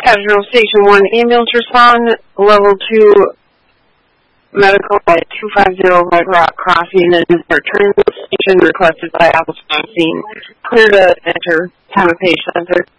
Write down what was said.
Casual Station 1 ambulance respond, level 2 medical at 250 Red Rock Crossing and return to the station requested by Appleton scene. Clear to enter. Time of patient enter.